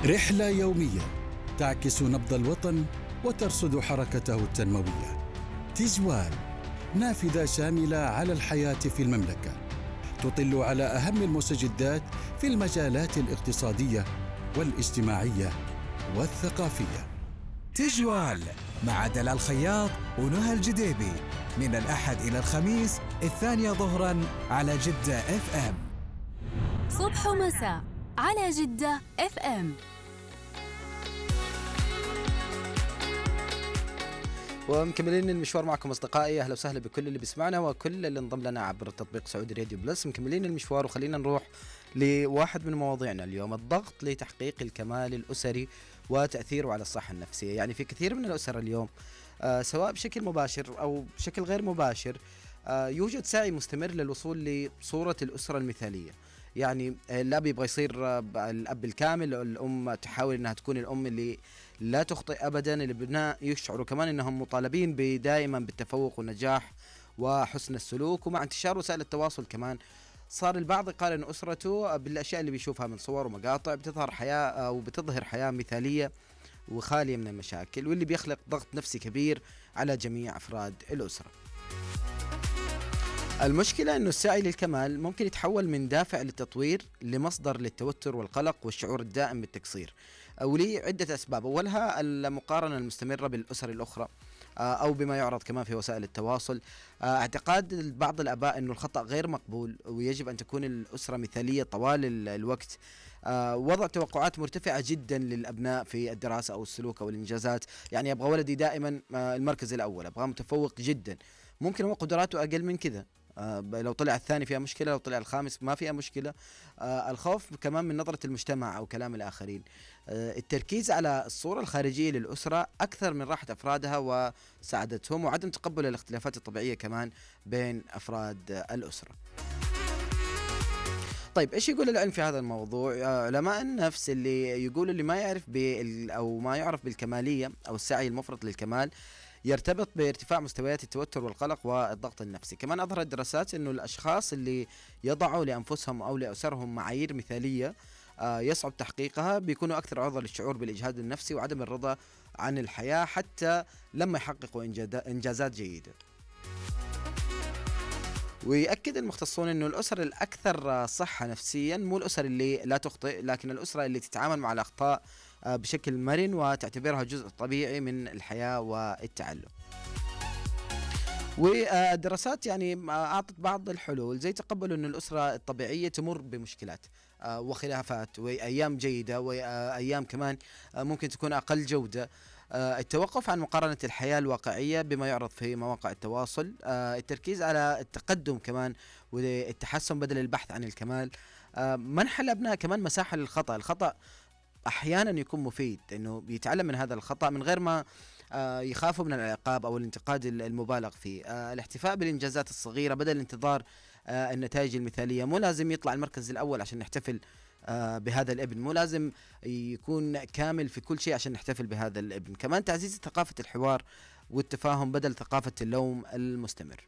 رحلة يومية تعكس نبض الوطن وترصد حركته التنموية. تجوال، نافذة شاملة على الحياة في المملكة، تطل على أهم المستجدات في المجالات الاقتصادية والاجتماعية والثقافية. تجوال مع دلال الخياط ونهى الجديبي من الأحد إلى الخميس 2 ظهراً على جدة FM. صبح ومساء على جدة FM. ومكملين المشوار معكم أصدقائي. أهلا وسهلا بكل اللي بيسمعنا وكل اللي انضم لنا عبر تطبيق سعودي راديو بلس. مكملين المشوار وخلينا نروح لواحد من مواضيعنا اليوم، الضغط لتحقيق الكمال الأسري وتأثيره على الصحة النفسية. يعني في كثير من الأسر اليوم سواء بشكل مباشر أو بشكل غير مباشر يوجد سعي مستمر للوصول لصورة الأسرة المثالية. يعني الأب يبغى يصير الأب الكامل، الأم تحاول أنها تكون الأم اللي لا تخطئ أبدا. الأبناء يشعروا كمان أنهم مطالبين دائما بالتفوق والنجاح وحسن السلوك. ومع انتشار وسائل التواصل كمان صار البعض يقارن أسرته بالأشياء اللي بيشوفها من صور ومقاطع بتظهر حياة مثالية وخالية من المشاكل، واللي بيخلق ضغط نفسي كبير على جميع أفراد الأسرة. المشكلة أنه السعي للكمال ممكن يتحول من دافع للتطوير لمصدر للتوتر والقلق والشعور الدائم بالتقصير، وليه عدة أسباب. أولها المقارنة المستمرة بالأسر الأخرى أو بما يعرض كمان في وسائل التواصل. اعتقاد بعض الآباء أنه الخطأ غير مقبول ويجب أن تكون الأسرة مثالية طوال الوقت. وضع توقعات مرتفعة جدا للأبناء في الدراسة أو السلوك أو الإنجازات. يعني أبغى ولدي دائما المركز الأول، أبغى متفوق جدا. ممكن هو قدراته أقل من كذا، لو طلع الثاني فيها مشكلة، لو طلع الخامس ما فيها مشكلة. الخوف كمان من نظرة المجتمع أو كلام الآخرين. التركيز على الصورة الخارجية للأسرة أكثر من راحة أفرادها وسعادتهم، وعدم تقبل الاختلافات الطبيعية كمان بين أفراد الأسرة. طيب إيش يقول العلم في هذا الموضوع؟ علماء النفس اللي يقولوا اللي ما يعرف أو ما يعرف بالكمالية أو السعي المفرط للكمال يرتبط بارتفاع مستويات التوتر والقلق والضغط النفسي. كمان أظهرت دراسات أنه الأشخاص اللي يضعوا لأنفسهم أو لأسرهم معايير مثالية يصعب تحقيقها بيكونوا أكثر عرضة للشعور بالإجهاد النفسي وعدم الرضا عن الحياة حتى لما يحققوا إنجازات جيدة. ويأكد المختصون أنه الأسر الأكثر صحة نفسيا مو الأسر اللي لا تخطئ، لكن الأسرة اللي تتعامل مع الأخطاء بشكل مرن وتعتبرها جزء طبيعي من الحياة والتعلم. والدراسات يعني أعطت بعض الحلول، زي تقبلوا أن الأسرة الطبيعية تمر بمشكلات وخلافات وأيام جيدة وأيام كمان ممكن تكون أقل جودة. التوقف عن مقارنة الحياة الواقعية بما يعرض في مواقع التواصل. التركيز على التقدم كمان والتحسن بدل البحث عن الكمال. منح الأبناء كمان مساحة للخطأ. الخطأ أحيانا يكون مفيد، إنه بيتعلم من هذا الخطأ من غير ما يخافوا من العقاب أو الانتقاد المبالغ فيه. الاحتفاء بالإنجازات الصغيرة بدل انتظار النتائج المثالية. مو لازم يطلع المركز الأول عشان نحتفل بهذا الابن، مو لازم يكون كامل في كل شيء عشان نحتفل بهذا الابن. كمان تعزيز ثقافة الحوار والتفاهم بدل ثقافة اللوم المستمر.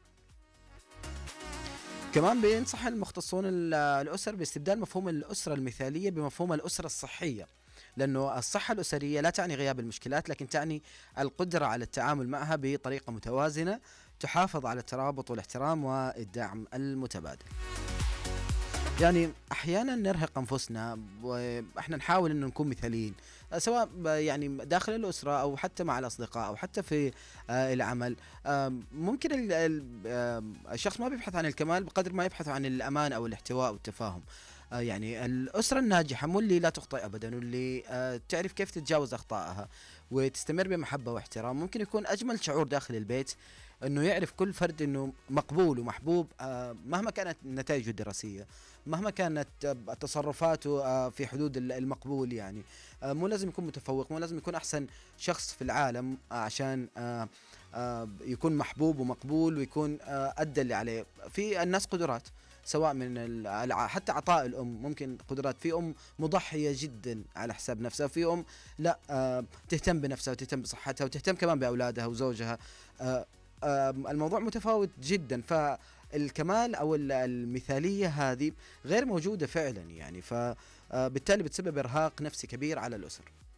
كمان بينصح المختصون الأسر باستبدال مفهوم الأسرة المثالية بمفهوم الأسرة الصحية، لأنه الصحة الأسرية لا تعني غياب المشكلات، لكن تعني القدرة على التعامل معها بطريقة متوازنة تحافظ على الترابط والاحترام والدعم المتبادل. يعني أحيانا نرهق أنفسنا وإحنا نحاول أنه نكون مثاليين، سواء يعني داخل الأسرة أو حتى مع الأصدقاء أو حتى في العمل. ممكن الشخص ما بيبحث عن الكمال بقدر ما يبحث عن الأمان أو الاحتواء والتفاهم. يعني الأسرة الناجحة مو اللي لا تخطئ أبدا، واللي تعرف كيف تتجاوز أخطائها وتستمر بمحبة واحترام. ممكن يكون أجمل شعور داخل البيت أنه يعرف كل فرد أنه مقبول ومحبوب مهما كانت نتائجه الدراسية، مهما كانت تصرفاته في حدود المقبول. يعني مو لازم يكون متفوق، مو لازم يكون أحسن شخص في العالم عشان يكون محبوب ومقبول ويكون أدى اللي عليه. في الناس قدرات، سواء من حتى عطاء الأم ممكن قدرات. في أم مضحية جدا على حساب نفسها، في أم لا تهتم بنفسها وتهتم بصحتها وتهتم كمان بأولادها وزوجها. الموضوع متفاوت جدا. الكمال أو المثالية هذه غير موجودة فعلا يعني، فبالتالي بتسبب إرهاق نفسي كبير على الأسر.